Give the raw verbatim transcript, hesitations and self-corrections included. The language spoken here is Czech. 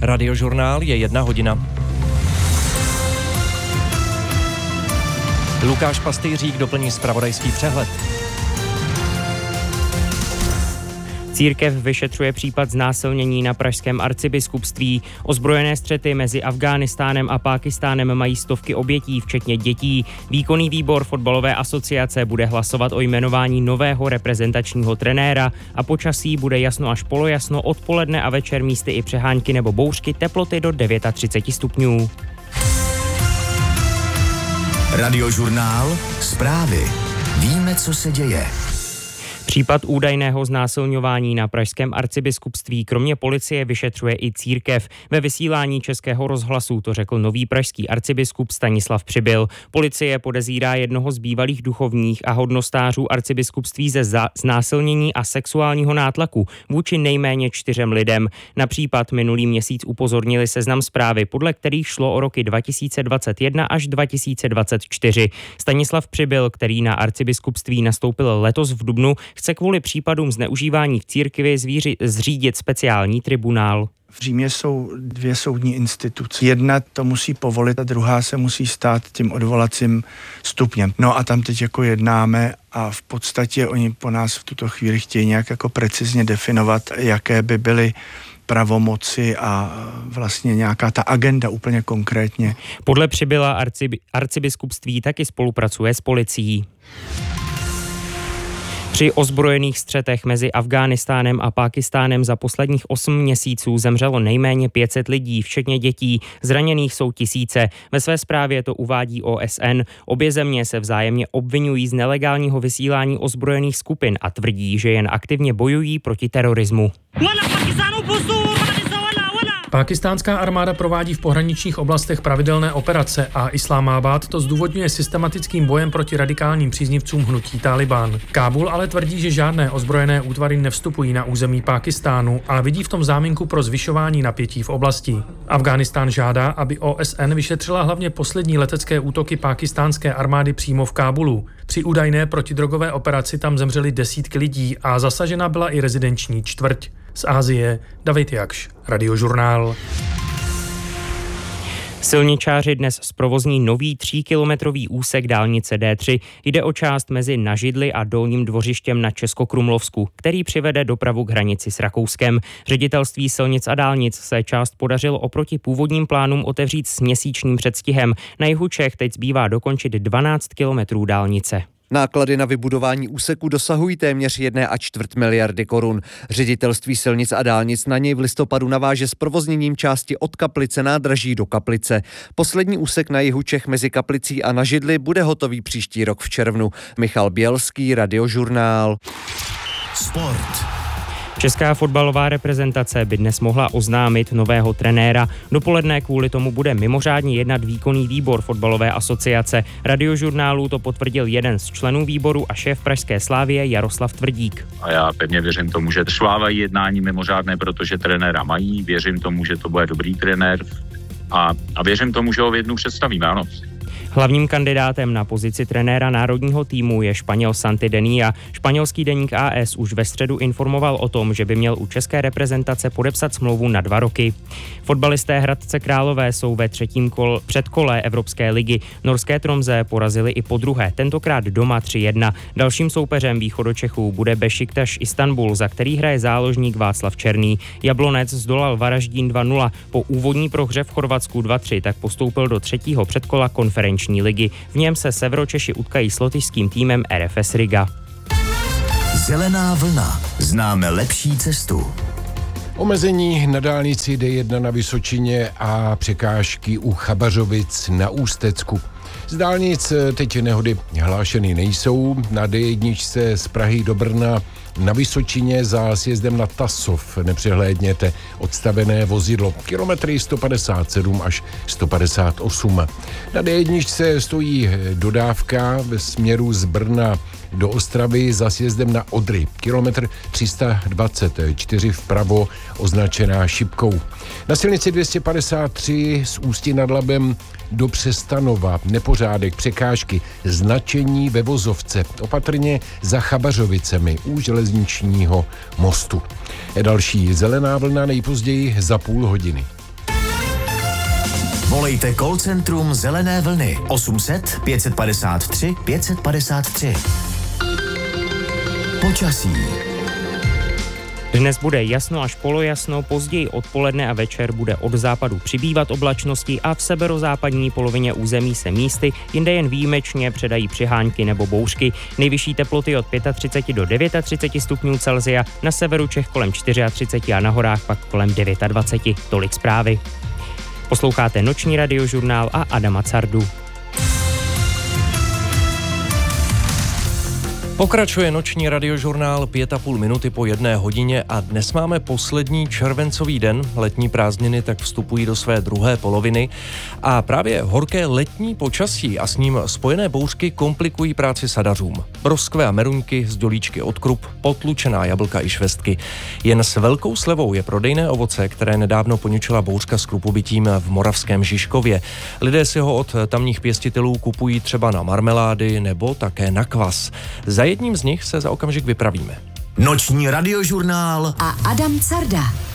Radiožurnál je jedna hodina. Lukáš Pastýřík doplní zpravodajský přehled. Církev vyšetřuje případ znásilnění na pražském arcibiskupství. Ozbrojené střety mezi Afghánistánem a Pákistánem mají stovky obětí, včetně dětí. Výkonný výbor fotbalové asociace bude hlasovat o jmenování nového reprezentačního trenéra a počasí bude jasno až polojasno, odpoledne a večer místy i přehánky nebo bouřky, teploty do třicet devět stupňů. Radiožurnál, zprávy. Víme, co se děje. Případ údajného znásilňování na pražském arcibiskupství kromě policie vyšetřuje i církev. Ve vysílání Českého rozhlasu to řekl nový pražský arcibiskup Stanislav Přibyl. Policie podezírá jednoho z bývalých duchovních a hodnostářů arcibiskupství ze znásilnění a sexuálního nátlaku vůči nejméně čtyřem lidem. Na případ minulý měsíc upozornili Seznam Zprávy, podle kterých šlo o roky dva tisíce dvacet jedna až dva tisíce dvacet čtyři. Stanislav Přibyl, který na arcibiskupství nastoupil letos v dubnu, chce kvůli případům zneužívání v církvi zvíři, zřídit speciální tribunál. V Římě jsou dvě soudní instituce. Jedna to musí povolit a druhá se musí stát tím odvolacím stupněm. No a tam teď jako jednáme a v podstatě oni po nás v tuto chvíli chtějí nějak jako precizně definovat, jaké by byly pravomoci a vlastně nějaká ta agenda úplně konkrétně. Podle Přibyla arcibi, arcibiskupství taky spolupracuje s policií. Při ozbrojených střetech mezi Afghánistánem a Pákistánem za posledních osm měsíců zemřelo nejméně pět set lidí, včetně dětí. Zraněných jsou tisíce. Ve své zprávě to uvádí O S N. Obě země se vzájemně obvinují z nelegálního vysílání ozbrojených skupin a tvrdí, že jen aktivně bojují proti terorismu. Pákistánská armáda provádí v pohraničních oblastech pravidelné operace a Islámábad to zdůvodňuje systematickým bojem proti radikálním příznivcům hnutí Tálibán. Kábul ale tvrdí, že žádné ozbrojené útvary nevstupují na území Pákistánu a vidí v tom záminku pro zvyšování napětí v oblasti. Afghánistán žádá, aby O S N vyšetřila hlavně poslední letecké útoky pákistánské armády přímo v Kábulu. Při údajné protidrogové operaci tam zemřely desítky lidí a zasažena byla i rezidenční čtvrť. Z Asie David Jakš, Radiožurnál. Silničáři dnes zprovozní nový tříkilometrový úsek dálnice D tři. Jde o část mezi Nažidly a Dolním Dvořištěm na Českokrumlovsku, který přivede dopravu k hranici s Rakouskem. Ředitelství silnic a dálnic se část podařilo oproti původním plánům otevřít s měsíčním předstihem. Na jihu Čech teď zbývá dokončit dvanáct kilometrů dálnice. Náklady na vybudování úseku dosahují téměř jedné a čtvrt miliardy korun. Ředitelství silnic a dálnic na něj v listopadu naváže s provozněním části od Kaplice nádraží do Kaplice. Poslední úsek na jihu Čech mezi Kaplicí a Nažidly bude hotový příští rok v červnu. Michal Bělský, Radiožurnál. Sport. Česká fotbalová reprezentace by dnes mohla oznámit nového trenéra. Dopoledne kvůli tomu bude mimořádně jednat výkonný výbor fotbalové asociace. Radiožurnálu to potvrdil jeden z členů výboru a šéf pražské Slavie Jaroslav Tvrdík. A já pevně věřím tomu, že trvávají jednání mimořádné, protože trenéra mají. Věřím tomu, že to bude dobrý trenér a, a věřím tomu, že ho v jednu představíme, ano. Hlavním kandidátem na pozici trenéra národního týmu je Španěl Santi Denia. Španělský deník A S už ve středu informoval o tom, že by měl u české reprezentace podepsat smlouvu na dva roky. Fotbalisté Hradce Králové jsou ve třetím kol, předkole Evropské ligy. Norské Tromsø porazili i podruhé, tentokrát doma tři jedna. Dalším soupeřem Východočechů bude Bešiktaš Istanbul, za který hraje záložník Václav Černý. Jablonec zdolal Varaždín dva nula. Po úvodní prohře v Chorvatsku dva tři tak postoupil do třetího předkola konferenční ligy. V něm se Severočeši utkají s lotyšským týmem R F S Riga. Zelená vlna. Známe lepší cestu. Omezení na dálnici D jedna na Vysočině a překážky u Chabařovic na Ústecku. Z dálnic teď nehody hlášeny nejsou. Na D jedna z Prahy do Brna na Vysočině za sjezdem na Tasov nepřehlédněte odstavené vozidlo. Kilometry sto padesát sedm až sto padesát osm. Na D jedna stojí dodávka ve směru z Brna do Ostravy za sjezdem na Odry. Kilometr tři sta dvacet čtyři vpravo označená šipkou. Na silnici dvě stě padesát tři z Ústí nad Labem do Přestanova nepořádek, překážky, značení ve vozovce, opatrně za Chabařovicemi u železničního mostu. Další zelená vlna nejpozději za půl hodiny. Volejte call centrum Zelené vlny osm set pět padesát tři pět padesát tři. Počasí. Dnes bude jasno až polojasno, později odpoledne a večer bude od západu přibývat oblačnosti a v severozápadní polovině území se místy, jinde jen výjimečně předají přiháňky nebo bouřky. Nejvyšší teploty od třicet pět do třicet devět stupňů Celsia, na severu Čech kolem třicet čtyři a na horách pak kolem dvacet devět. Tolik zprávy. Posloucháte Noční radiožurnál a Adama Cardu. Pokračuje Noční radiožurnál pět a půl minuty po jedné hodině a dnes máme poslední červencový den. Letní prázdniny tak vstupují do své druhé poloviny a právě horké letní počasí a s ním spojené bouřky komplikují práci sadařům. Broskve a meruňky, zdolíčky od krup, potlučená jablka i švestky. Jen s velkou slevou je prodejné ovoce, které nedávno poničila bouřka s krupobytím v moravském Žižkově. Lidé si ho od tamních pěstitelů kupují třeba na marmelády nebo také na kvas. Za jedním z nich se za okamžik vypravíme. Noční radiožurnál a Adam Carda.